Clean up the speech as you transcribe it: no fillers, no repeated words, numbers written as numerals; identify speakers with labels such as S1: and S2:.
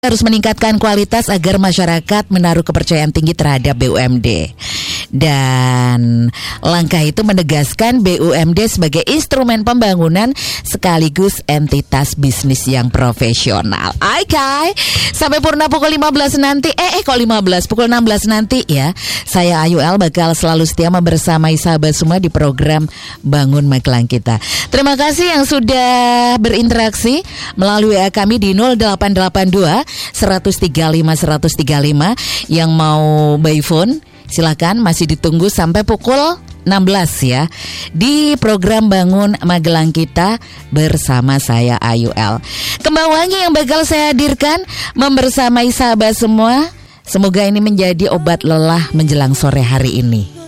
S1: Harus meningkatkan kualitas agar masyarakat menaruh kepercayaan tinggi terhadap BUMD. Dan langkah itu menegaskan BUMD sebagai instrumen pembangunan sekaligus entitas bisnis yang profesional. Oke, sampai purna pukul 15 nanti. Pukul 16 nanti ya. Saya Ayu L bakal selalu setia membersamai sahabat semua di program Bangun Magelang kita. Terima kasih yang sudah berinteraksi melalui WA kami di 0882 135 135. Yang mau by phone silakan, masih ditunggu sampai pukul 16 ya di program Bangun Magelang kita bersama saya Ayu L. Kembang wangi yang bakal saya hadirkan membersamai sahabat semua. Semoga ini menjadi obat lelah menjelang sore hari ini.